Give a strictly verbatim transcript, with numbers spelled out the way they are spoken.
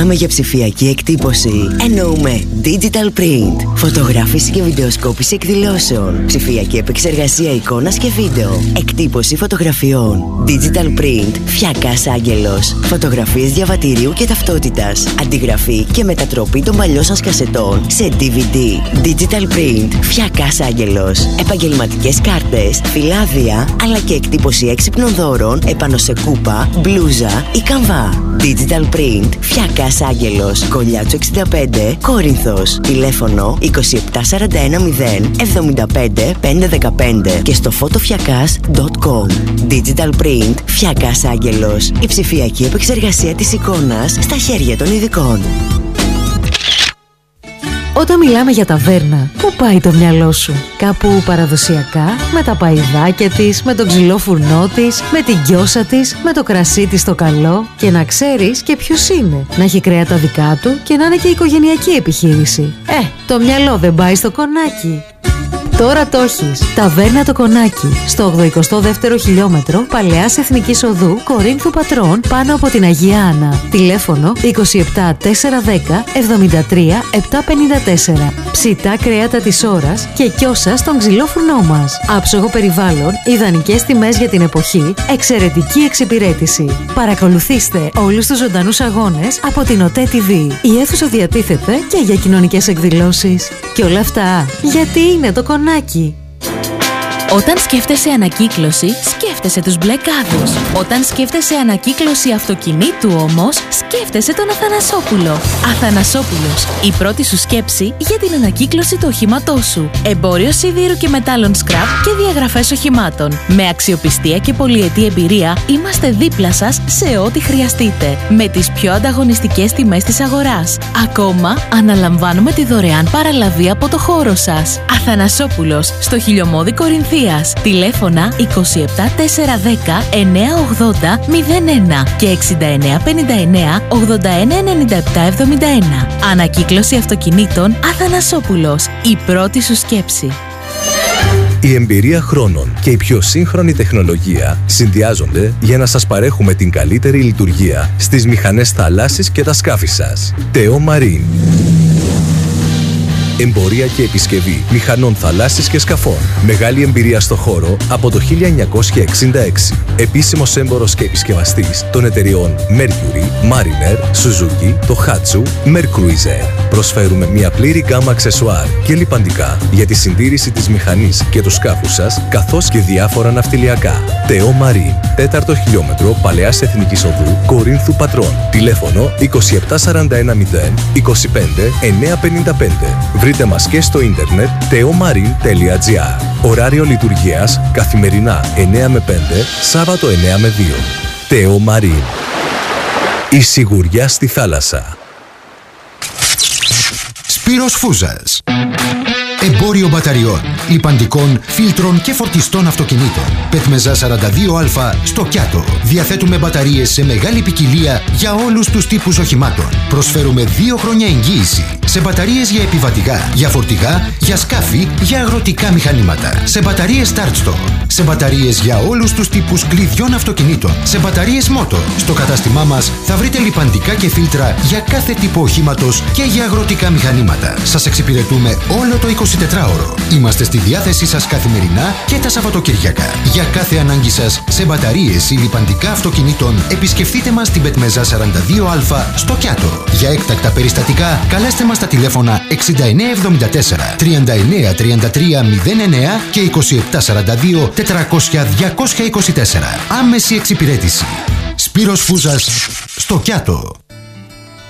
μιλάμε για ψηφιακή εκτύπωση, εννοούμε digital print, φωτογράφηση και βιντεοσκόπηση εκδηλώσεων, ψηφιακή επεξεργασία εικόνας και βίντεο, εκτύπωση φωτογραφιών, digital print, Φιακάς Άγγελος, φωτογραφίες διαβατηρίου και ταυτότητας, αντιγραφή και μετατροπή των παλιών σας κασετών σε ντι βι ντι, digital print, Φιακάς Άγγελος, επαγγελματικές κάρτες, φυλάδια, αλλά και εκτύπωση έξυπνων δώρων επάνω σε κούπα, μπλούζα ή καμβά. Digital print, Φιακάς Άγγελος, Κολλιάτσου εξήντα πέντε, Κόρινθος. Τηλέφωνο είκοσι επτά σαράντα ένα μηδέν εβδομήντα πέντε πεντακόσια δεκαπέντε και στο φωτοφιακάς τελεία κομ. Digital print, Φιακάς Άγγελος. Η ψηφιακή επεξεργασία της εικόνας στα χέρια των ειδικών. Όταν μιλάμε για ταβέρνα, πού πάει το μυαλό σου? Κάπου παραδοσιακά, με τα παϊδάκια της, με τον ξυλό φουρνό της, με την γκιόσα της, με το κρασί της το καλό. Και να ξέρεις και ποιος είναι. Να έχει κρέα τα δικά του και να είναι και οικογενειακή επιχείρηση. Ε, το μυαλό δεν πάει στο κονάκι. Τώρα το έχεις. Ταβέρνα το Κονάκι. Στο ογδοηκοστό δεύτερο χιλιόμετρο Παλαιάς Εθνικής Οδού Κορίνθου Πατρών, πάνω από την Αγία Άννα. Τηλέφωνο είκοσι επτά τετρακόσια δέκα εβδομήντα τρία επτακόσια πενήντα τέσσερα. Ψητά κρέατα της ώρας και κιόσα στον ξυλόφουρνό μας. Άψογο περιβάλλον, ιδανικές τιμές για την εποχή, εξαιρετική εξυπηρέτηση. Παρακολουθήστε όλους τους ζωντανούς αγώνες από την ΟΤΕ τι βι. Η αίθουσα διατίθεται και για κοινωνικές εκδηλώσεις. Και όλα αυτά γιατί είναι το Κονάκι. Όταν σκέφτεσαι ανακύκλωση, σκέφτεσαι τους μπλε κάδους. Όταν σκέφτεσαι ανακύκλωση αυτοκινήτου όμως, σκέφτεσαι τον Αθανασόπουλο. Αθανασόπουλος, η πρώτη σου σκέψη για την ανακύκλωση του οχήματός σου. Εμπόριο σιδήρου και μετάλλων scrap και διαγραφές οχημάτων. Με αξιοπιστία και πολυετή εμπειρία, είμαστε δίπλα σας σε ό,τι χρειαστείτε. Με τις πιο ανταγωνιστικές τιμές της αγοράς. Ακόμα, αναλαμβάνουμε τη δωρεάν παραλαβή από το χώρο σας. Αθανασόπουλος, στο Χιλιομώδη Κορινθίας. Τηλέφωνα είκοσι επτά τετρακόσια δέκα εννιακόσια ογδόντα μηδέν ένα και εξήντα εννέα πενήντα εννέα ογδόντα ένα ενενήντα επτά εβδομήντα ένα. Ανακύκλωση αυτοκινήτων Αθανασόπουλος. Η πρώτη σου σκέψη. Η εμπειρία χρόνων και η πιο σύγχρονη τεχνολογία συνδυάζονται για να σας παρέχουμε την καλύτερη λειτουργία στις μηχανές θαλάσσης και τα σκάφη σας. Τεό Μαρίν. Εμπορία και επισκευή μηχανών θαλάσσης και σκαφών. Μεγάλη εμπειρία στο χώρο από το χίλια εννιακόσια εξήντα έξι. Επίσημος έμπορος και επισκευαστής των εταιριών Mercury, Mariner, Suzuki, Tohatsu, Mercruiser. Προσφέρουμε μια πλήρη γκάμα αξεσουάρ και λιπαντικά για τη συντήρηση της μηχανής και του σκάφου σας, καθώς και διάφορα ναυτιλιακά. Τεό Μαρίν, τέταρτο χιλιόμετρο Παλαιάς Εθνικής Οδού Κορίνθου Πατρών. Τηλέφωνο είκοσι επτά σαράντα ένα μηδέν είκοσι πέντε εννιακόσια πενήντα πέντε. Βρείτε μας και στο ίντερνετ τεό μαρίν τελεία τζι άρ. Ωράριο λειτουργίας καθημερινά εννιά με πέντε, Σάββατο εννιά με δύο. Τεό Μαρίν. Η σιγουριά στη θάλασσα. Σπύρος Φούζας. Εμπόριο μπαταριών, λιπαντικών, φίλτρων και φορτιστών αυτοκινήτων. Πετμεζά σαράντα δύο Α στο Κιάτο. Διαθέτουμε μπαταρίες σε μεγάλη ποικιλία για όλους τους τύπους οχημάτων. Προσφέρουμε δύο χρόνια εγγύηση σε μπαταρίες για επιβατικά, για φορτηγά, για σκάφη, για αγροτικά μηχανήματα. Σε μπαταρίες Start Store. Σε μπαταρίες για όλους τους τύπους κλειδιών αυτοκινήτων. Σε μπαταρίες Motor. Στο κατάστημά μας θα βρείτε λιπαντικά και φίλτρα για κάθε τύπο οχήματος και για αγροτικά μηχανήματα. Σας εξυπηρετούμε όλο το εικοσιτετράωρο. Είμαστε στη διάθεσή σας καθημερινά και τα Σαββατοκύριακα. Για κάθε ανάγκη σας σε μπαταρίες ή λιπαντικά αυτοκινήτων, επισκεφτείτε μας στην Πετμεζά σαράντα δύο Α στο Κιάτο. Για έκτακτα περιστατικά, καλέστε μας στα τηλέφωνα εξήντα εννέα εβδομήντα τέσσερα τριάντα εννέα τριάντα τρία μηδέν εννέα και είκοσι επτά σαράντα δύο τετρακόσια διακόσια είκοσι τέσσερα. Άμεση εξυπηρέτηση. Σπύρος Φούζας στο Κιάτο.